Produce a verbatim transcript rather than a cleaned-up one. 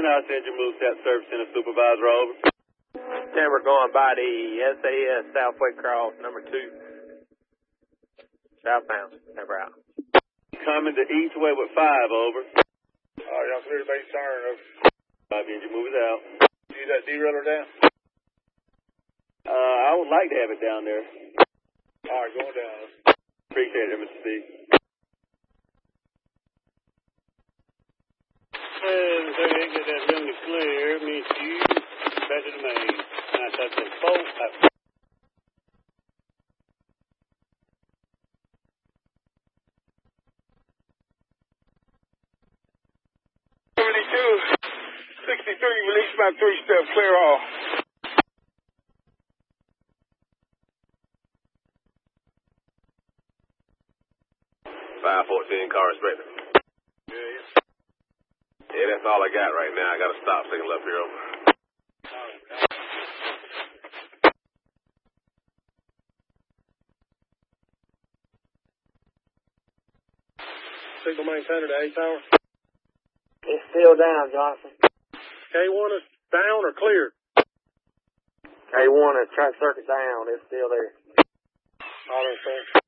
Houston, I'll send your MoveSat Service Center supervisor over. Then we're going by the S A S Southway Cross, number two. Southbound, never out. Coming to each way with five, over. All right, y'all clear the base turn, over. Five engine moves out. Use that derailleur down? Uh, I would like to have it down there. All right, going down. Appreciate it, Mister Steve. And so you get that room to clear, means you back to the main. And I touch the boat. I seventy-two, sixty-three, release by three step, clear off. five fourteen, car inspector. Yeah, that's all I got right now. I got a stop signal up here, over. Signal maintainer to eight tower. It's still down, Johnson. K one is down or cleared? K one is track circuit down. It's still there. All right, sir.